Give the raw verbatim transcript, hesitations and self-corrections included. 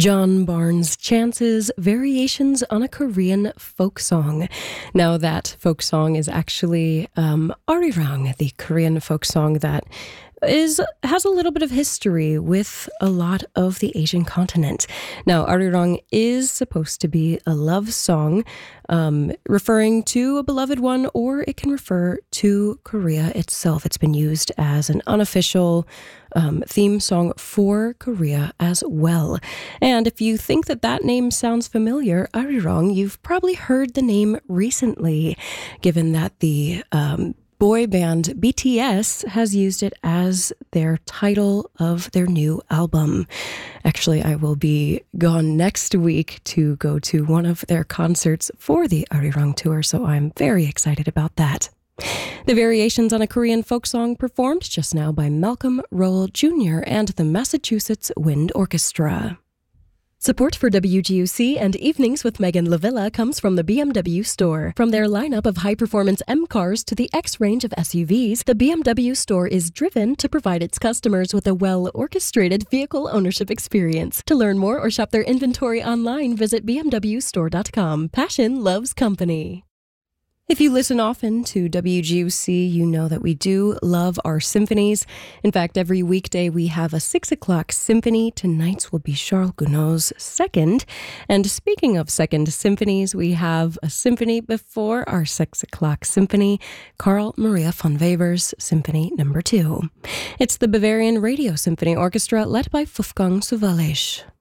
John Barnes' Chances, Variations on a Korean Folk Song. Now that folk song is actually um, Arirang, the Korean folk song that is has a little bit of history with a lot of the Asian continent. Now, Arirang is supposed to be a love song um, referring to a beloved one, or it can refer to Korea itself. It's been used as an unofficial um, theme song for Korea as well. And if you think that that name sounds familiar, Arirang, you've probably heard the name recently, given that the um, boy band B T S has used it as their title of their new album. Actually, I will be gone next week to go to one of their concerts for the Arirang tour, so I'm very excited about that. The Variations on a Korean Folk Song performed just now by Malcolm Roll Junior and the Massachusetts Wind Orchestra. Support for W G U C and Evenings with Megan Lavilla comes from the B M W store. From their lineup of high-performance M cars to the X range of S U Vs, the B M W store is driven to provide its customers with a well-orchestrated vehicle ownership experience. To learn more or shop their inventory online, visit b m w store dot com. Passion loves company. If you listen often to W G U C, you know that we do love our symphonies. In fact, every weekday we have a six o'clock symphony. Tonight's will be Charles Gounod's second. And speaking of second symphonies, we have a symphony before our six o'clock symphony, Carl Maria von Weber's Symphony Number Two. It's the Bavarian Radio Symphony Orchestra led by Wolfgang Sawallisch.